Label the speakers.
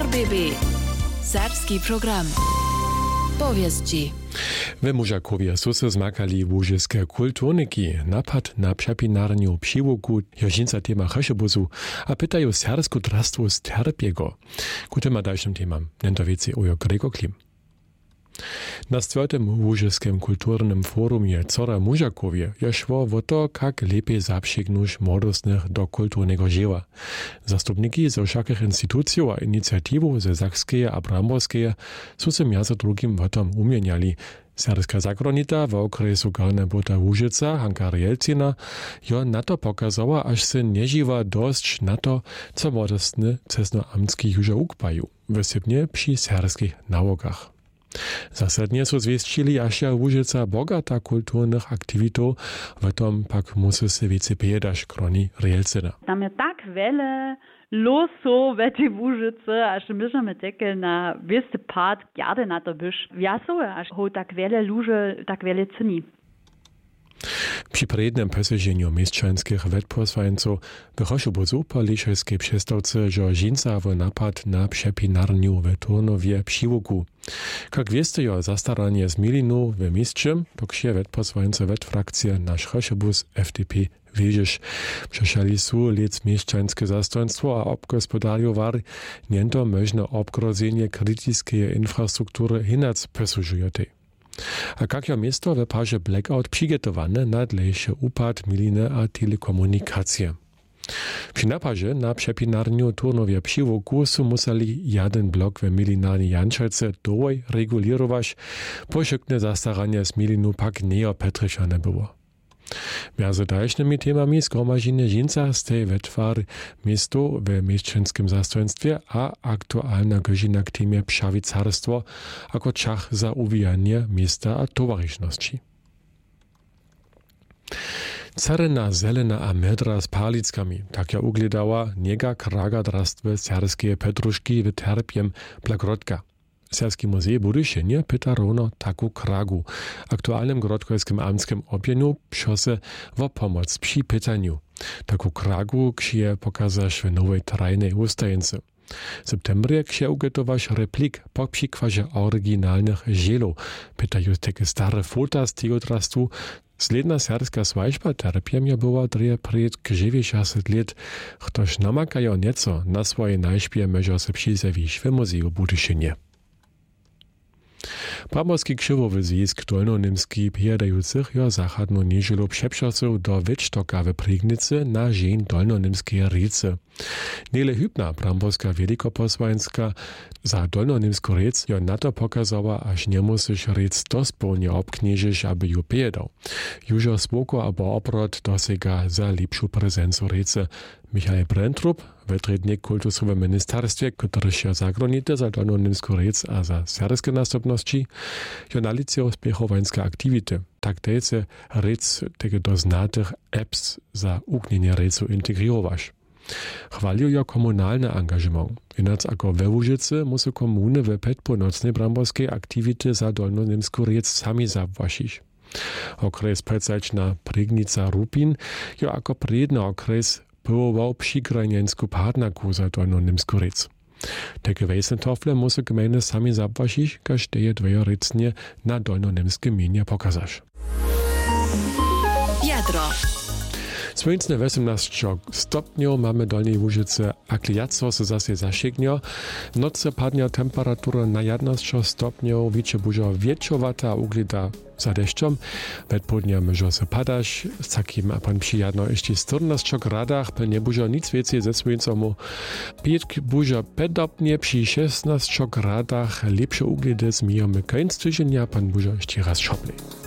Speaker 1: RBB Serbski program. Powieści.
Speaker 2: We Mužakowie su se zmakali łużyske kulturniki, napad na przepinarniu přiwoku, jožinca tema cheszebuzu, a pytają sersku drastwo z terpiego. Ku tema dalszym temam, nendowicy ujo Gregor Klim. Na 4. Łużyskim kulturnym forumie Cora Mužakowie je szło o to, jak lepiej zaprzygnuć młodostnych do kulturnego dzieła. Zastupniki ze wszakich instytucji a inicjatywów ze Sakskeje a Bramborskeje su se między drugim o tom umieniali. Serska zakonita w okresu Garnebota Łużyca, Hanka Rielcina, jo na to pokazała, aż se nie żywa dość na to, co młodostny cesnoamtski już ukpaju, wysybnie przy serskich naukach. Zasadnie su zwieścili, aż ja Łużyca bogata kulturnych aktywitów, w tom pak musi se wiece piedasz, kroni Rielcina.
Speaker 3: Tam je tak wiele losów w tej Łużyce, aż możemy tylko na wisty part gerne na to byś. Wiasowe, aż ho tak wiele luży, tak wiele ceni.
Speaker 2: Przy prednym poseženiu mieszczańskich wetposłańców wychodził po liczejskiej przestawce, że żinca w napad na przepinarniu w Turnowie přiwoku. Jak wieste, jo zastaranie z milinu w mistrzem, doksie wetposłańce wetfrakcja nasz chociażbus FDP wiedziesz. Przeszali su lec mieszczańskie zastojnictwo, a obgospodariowar niento można obgrozenie krytycznej infrastruktury hinac posużujotej. A jak je miasto w parze blackout przygotowane na dlejszy upad miliny a telekomunikacje. Przy napadzie na przepinarniu Turnowie přiwoku su museli jeden blok w milinarni Jančelce dowoj regulirować, poszykne zastaranie z milinu pak nie opetryszane było. Między dalszymi temami zgromadzenie żinca z tej wetwary miasto w mieszczańskim zastojnictwie a aktualna godzina k temie pšawicarstwo jako czas za uwijanie miasta a towarzyszności. Caryna, zelena a medra z palickami, tak ja ugledała niega kraga drastwe serskie petruszki w terpiem Blagrodka. Serski muzej Budyšenje pyta rovno taku kragu. Aktualnym grodkojskim amtskim objeniu pšose o pomoc przy pytaniu. Taku kragu ksie pokazaš w nowej trajnej ustajence. W septembrze ksie ugotowaš replik po przykładzie oryginalnych żelów. Pytają takie stare fota z tego drastu. Sledna serska swajšba terpiemja była dreje przed 90 lat. Ktoś namakają nieco na swoje najśpie może se przyzewić w muzeju Budyšenje. Bramborski krzywowy zjezd dolnonimski pijadających jo zachadno niedzielu przeprzosów do Wiecztoka w Prignicy na żeń dolnonimskiej riece. Niele hybna bramborska wielikoposłańska za dolnonimsku riec jo na to pokazała, aż nie musisz riec dospełnie obknieżyć, aby ju pijadał. Jużo spoko abo obrot dosega za lepszą prezencu riece. Michael Brentrup, wytrednik kultusowe ministerstwie, który się zagranicy za dolnonimsku riec a za serskie następności, jo na lice uspiechowańskie aktywity. Tak dejce riec tego doznatych apps za uknienie ricu integrirować. Chwalił jo komunalny angażement. Inac ako we Łużycy muszą komuny w petponocnej bramborskiej aktywity za dolnonimsku riec sami zawłasić. Okres predzačna Prignica Rupin jo ako predny okres pyłował przygraniensku partnerku za dolnonimsku riec. Takie wejsentofle muszą gminy sami zawłasić, każ teje dwie riecnie na dolnonimskie mienie pokazasz.
Speaker 1: Jadro.
Speaker 2: Słońce 18 stopniów mamy dolnej Łużyce, a kliactwo se zase zašegnie. Noce padnie temperatura na 11 stopniów, wiecie bużo wieczowata, uglida za deszczem. Wedpołdnia może se padać, z takim a pan przyjadno jeszcze 14 gradach, pewnie bużo nic więcej ze słońcem. Pietk bużo pedopnie przy 16 gradach, lepsze uglidy zmijamy końc tygodnia, pan bużo jeszcze raz szopli.